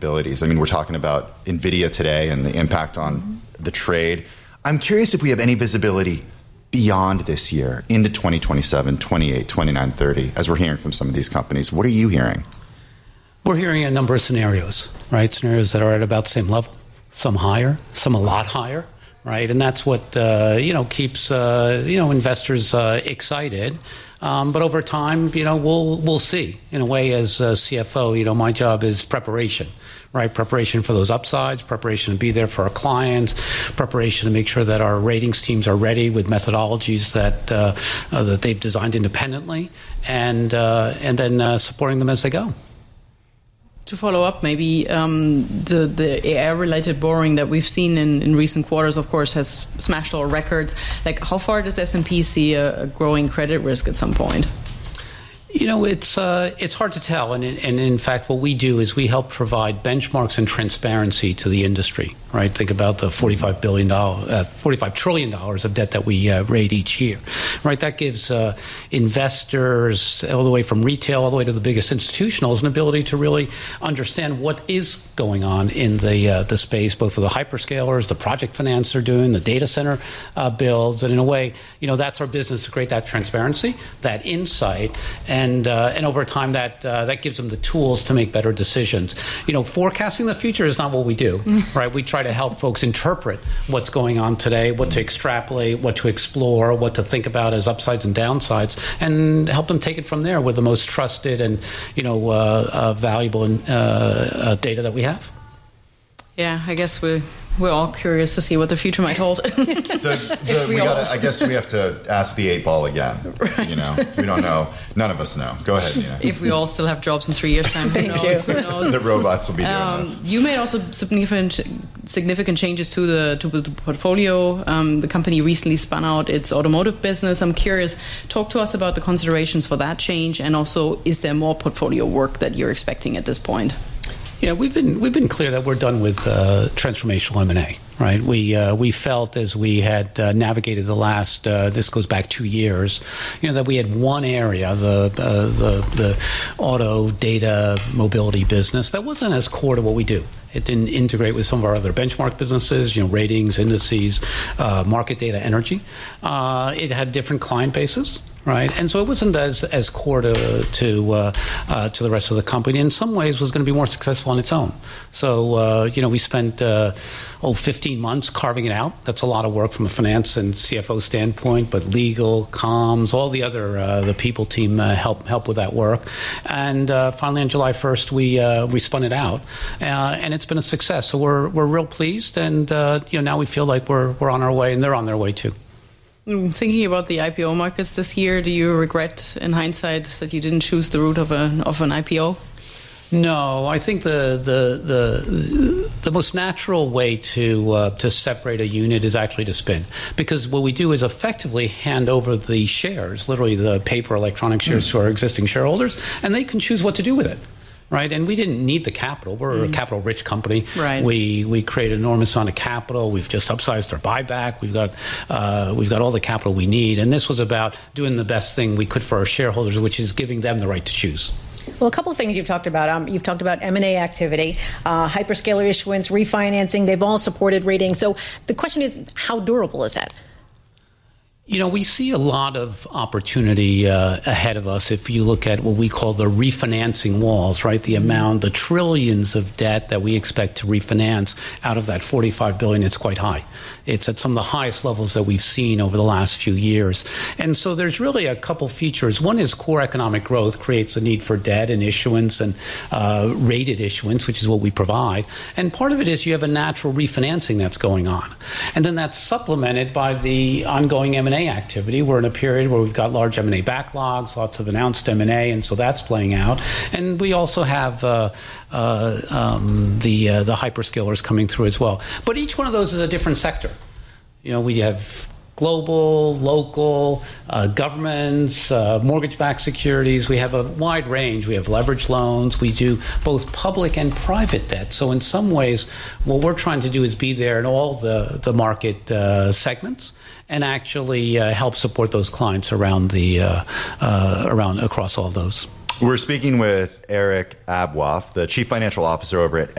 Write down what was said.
capabilities. I mean, we're talking about NVIDIA today and the impact on the trade. I'm curious if we have any visibility beyond this year into 2027, 28, 29, 30, as we're hearing from some of these companies. What are you hearing? We're hearing a number of scenarios, right? Scenarios that are at about the same level, some higher, some a lot higher. Right, and that's what keeps investors excited. But over time, we'll see. In a way, as CFO, my job is preparation. Right, preparation for those upsides, preparation to be there for our clients, preparation to make sure that our ratings teams are ready with methodologies that they've designed independently, and then supporting them as they go. To follow up, maybe the AI-related borrowing that we've seen in recent quarters, of course, has smashed all records. Like, how far does S&P see a growing credit risk at some point? It's hard to tell, and in fact, what we do is we help provide benchmarks and transparency to the industry. Right, think about the $45 trillion of debt that we rate each year. Right, that gives investors all the way from retail all the way to the biggest institutionals an ability to really understand what is going on in the space, both for the hyperscalers, the project finance they're doing, the data center builds, and in a way, that's our business to create that transparency, that insight, and over time that gives them the tools to make better decisions. Forecasting the future is not what we do. Right, we try to help folks interpret what's going on today, what to extrapolate, what to explore, what to think about as upsides and downsides, and help them take it from there with the most trusted and valuable data that we have. Yeah, I guess we're all curious to see what the future might hold. I guess we have to ask the 8 ball again. Right. We don't know. None of us know. Go ahead, Nina. If we all still have jobs in 3 years' time, who knows? The robots will be doing this. You made also significant changes to the portfolio. The company recently spun out its automotive business. I'm curious, talk to us about the considerations for that change, and also, is there more portfolio work that you're expecting at this point? Yeah, we've been clear that we're done with transformational M&A. Right, we felt as we had navigated the last this goes back 2 years, that we had one area, the auto data mobility business, that wasn't as core to what we do. It didn't integrate with some of our other benchmark businesses, ratings, indices, market data, energy. It had different client bases. Right, and so it wasn't as core to the rest of the company. In some ways, was going to be more successful on its own. So we spent 15 months carving it out. That's a lot of work from a finance and CFO standpoint, but legal, comms, all the other the people team help with that work. And finally, on July 1st, we spun it out, and it's been a success. So we're real pleased, and now we feel like we're on our way, and they're on their way too. Thinking about the IPO markets this year, do you regret, in hindsight, that you didn't choose the route of an IPO? No, I think the most natural way to separate a unit is actually to spin, because what we do is effectively hand over the shares, literally the paper electronic shares, to our existing shareholders, and they can choose what to do with it. Right, and we didn't need the capital. We're a capital-rich company. Right. We created an enormous amount of capital. We've just upsized our buyback. We've got all the capital we need, and this was about doing the best thing we could for our shareholders, which is giving them the right to choose. Well, a couple of things you've talked about. You've talked about M&A activity, hyperscaler issuance, refinancing. They've all supported ratings. So the question is, how durable is that? We see a lot of opportunity ahead of us if you look at what we call the refinancing walls, right? The trillions of debt that we expect to refinance out of that $45 billion, it's quite high. It's at some of the highest levels that we've seen over the last few years. And so there's really a couple features. One is core economic growth creates a need for debt and issuance and rated issuance, which is what we provide. And part of it is you have a natural refinancing that's going on. And then that's supplemented by the ongoing M&A activity. We're in a period where we've got large M&A backlogs, lots of announced M&A, and so that's playing out. And we also have the hyperscalers coming through as well. But each one of those is a different sector. We have global, local, governments, mortgage-backed securities. We have a wide range. We have leveraged loans. We do both public and private debt. So in some ways, what we're trying to do is be there in all the market segments and actually help support those clients around across all those. We're speaking with Eric Abwaf, the Chief Financial Officer over at